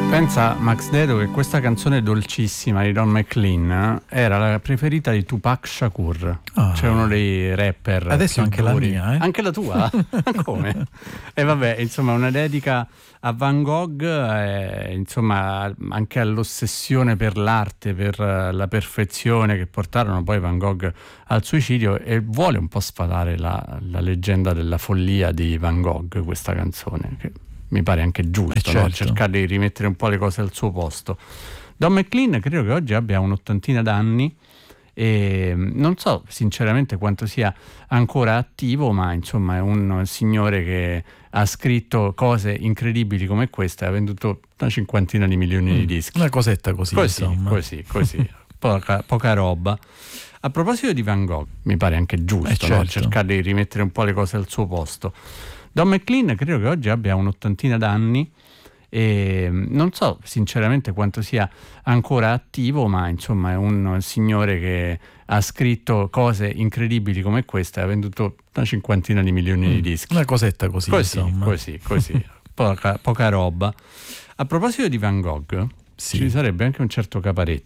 Pensa Max Dedo che questa canzone dolcissima di Don McLean era la preferita di Tupac Shakur, cioè uno dei rapper. Adesso anche duri. la mia, Anche la tua? Come? E vabbè, insomma, una dedica a Van Gogh, insomma, anche all'ossessione per l'arte, per la perfezione che portarono poi Van Gogh al suicidio, e vuole un po' sfatare la leggenda della follia di Van Gogh, questa canzone, che mi pare anche giusto, certo, no? Cercare di rimettere un po' le cose al suo posto. Don McLean credo che oggi abbia un'ottantina d'anni e non so sinceramente quanto sia ancora attivo, ma insomma è un signore che ha scritto cose incredibili come questa, ha venduto una cinquantina di milioni di dischi. Una cosetta così, insomma. Così, poca roba. A proposito di Van Gogh, mi pare anche giusto, certo, no? Cercare di rimettere un po' le cose al suo posto. Don McLean credo che oggi abbia un'ottantina d'anni e non so sinceramente quanto sia ancora attivo, ma insomma è un signore che ha scritto cose incredibili come questa, ha venduto una cinquantina di milioni di dischi. Una cosetta così, insomma. Così, poca roba. A proposito di Van Gogh, ci sarebbe anche un certo Caparetti